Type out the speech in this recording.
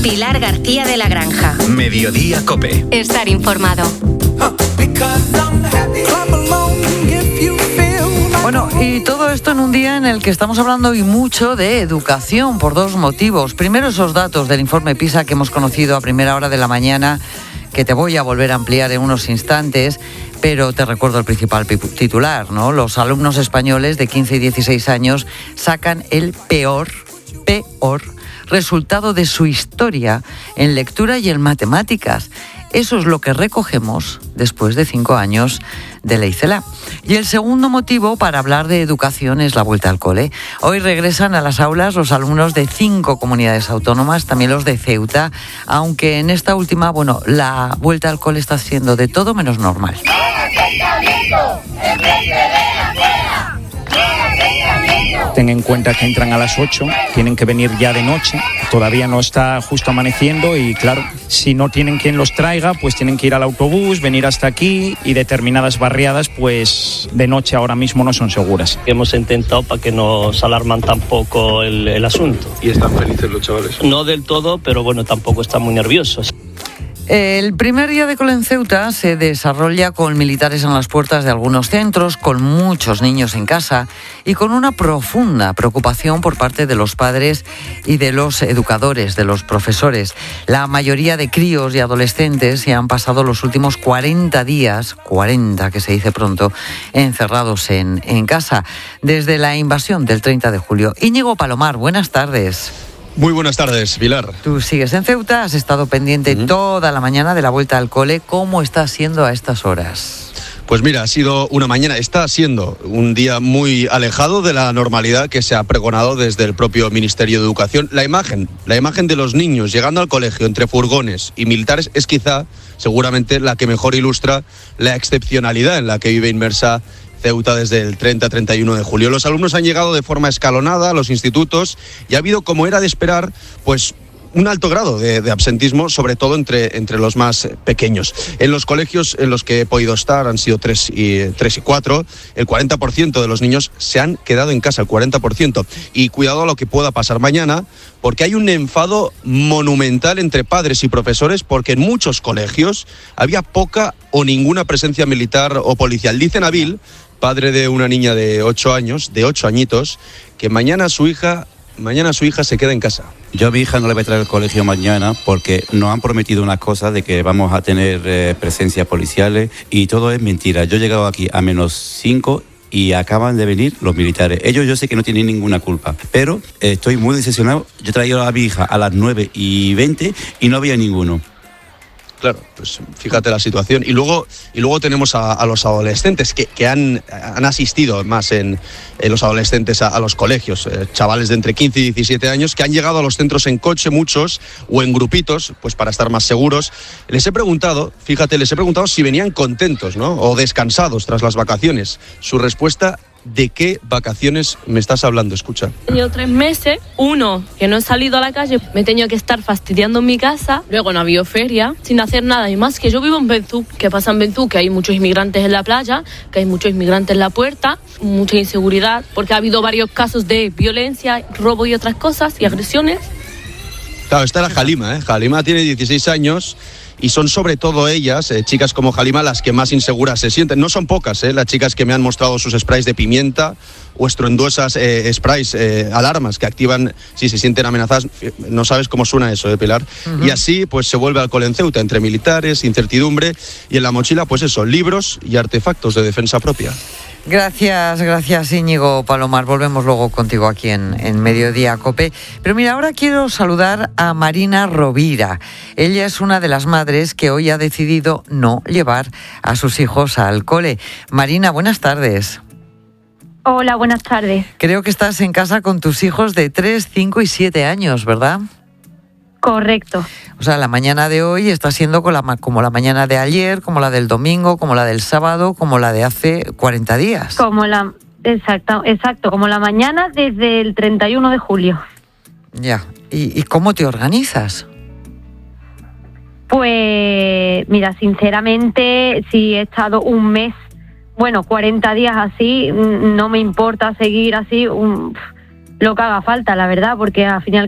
Pilar García de la Granja. Mediodía COPE. Estar informado. Bueno, y todo esto en un día en el que estamos hablando y mucho de educación por dos motivos. Primero, esos datos del informe PISA que hemos conocido a primera hora de la mañana, que te voy a volver a ampliar en unos instantes, pero te recuerdo el principal titular, ¿no? Los alumnos españoles de 15 y 16 años sacan el peor resultado de su historia en lectura y en matemáticas. Eso es lo que recogemos después de 5 años de ley CELA. Y el segundo motivo para hablar de educación es la vuelta al cole. Hoy regresan a las aulas los alumnos de 5 comunidades autónomas, también los de Ceuta, aunque en esta última, la vuelta al cole está siendo de todo menos normal. Ten en cuenta que entran a las 8, tienen que venir ya de noche, todavía no está justo amaneciendo y claro, si no tienen quien los traiga, pues tienen que ir al autobús, venir hasta aquí y determinadas barriadas, pues de noche ahora mismo no son seguras. Hemos intentado para que no se alarman tampoco el asunto. ¿Y están felices los chavales? No del todo, pero bueno, tampoco están muy nerviosos. El primer día de cole en Ceuta se desarrolla con militares en las puertas de algunos centros, con muchos niños en casa y con una profunda preocupación por parte de los padres y de los educadores, de los profesores. La mayoría de críos y adolescentes se han pasado los últimos 40 días, 40 que se dice pronto, encerrados en casa, desde la invasión del 30 de julio. Íñigo Palomar, buenas tardes. Muy buenas tardes, Pilar. Tú sigues en Ceuta, has estado pendiente toda la mañana de la vuelta al cole. ¿Cómo está siendo a estas horas? Pues mira, está siendo un día muy alejado de la normalidad que se ha pregonado desde el propio Ministerio de Educación. La imagen de los niños llegando al colegio entre furgones y militares es seguramente la que mejor ilustra la excepcionalidad en la que vive inmersa Ceuta desde el 30-31 de julio. Los alumnos han llegado de forma escalonada a los institutos y ha habido, como era de esperar, pues un alto grado de absentismo, sobre todo entre los más pequeños. En los colegios en los que he podido estar, han sido 3 y 4, el 40% de los niños se han quedado en casa, el 40%. Y cuidado a lo que pueda pasar mañana, porque hay un enfado monumental entre padres y profesores, porque en muchos colegios había poca o ninguna presencia militar o policial. Dice Nabil, padre de una niña de 8 añitos, que mañana su hija se queda en casa. Yo a mi hija no le voy a traer al colegio mañana porque nos han prometido una cosa de que vamos a tener presencias policiales y todo es mentira. Yo he llegado aquí a -5 y acaban de venir los militares. Ellos yo sé que no tienen ninguna culpa, pero estoy muy decepcionado. Yo he traído a mi hija a las 9:20 y no había ninguno. Claro, pues fíjate la situación. Y luego tenemos a los adolescentes que han asistido más en los adolescentes a los colegios, chavales de entre 15 y 17 años que han llegado a los centros en coche, muchos, o en grupitos, pues para estar más seguros. Les he preguntado si venían contentos, ¿no? O descansados tras las vacaciones. Su respuesta: ¿de qué vacaciones me estás hablando? Escucha. He tenido 3 meses, uno, que no he salido a la calle, me he tenido que estar fastidiando en mi casa, luego no ha habido feria, sin hacer nada, y más que yo vivo en Benzú. ¿Qué pasa en Benzú? Que hay muchos inmigrantes en la playa, que hay muchos inmigrantes en la puerta, mucha inseguridad, porque ha habido varios casos de violencia, robo y otras cosas, y agresiones. Claro, está la Halima, Halima tiene 16 años... Y son sobre todo ellas, chicas como Halima, las que más inseguras se sienten. No son pocas, las chicas que me han mostrado sus sprays de pimienta o estruendosas sprays, alarmas que activan si se sienten amenazadas. No sabes cómo suena eso, Pilar. Y así pues se vuelve al cole en Ceuta, entre militares, incertidumbre y en la mochila, pues eso, libros y artefactos de defensa propia. Gracias Íñigo Palomar. Volvemos luego contigo aquí en Mediodía COPE. Pero mira, ahora quiero saludar a Marina Rovira. Ella es una de las madres que hoy ha decidido no llevar a sus hijos al cole. Marina, buenas tardes. Hola, buenas tardes. Creo que estás en casa con tus hijos de 3, 5 y 7 años, ¿verdad? Correcto. O sea, la mañana de hoy está siendo como la mañana de ayer, como la del domingo, como la del sábado, como la de hace 40 días. Exacto, como la mañana desde el 31 de julio. Ya. ¿Y cómo te organizas? Pues, mira, sinceramente, si he estado un mes, 40 días así, no me importa seguir así lo que haga falta, la verdad, porque al final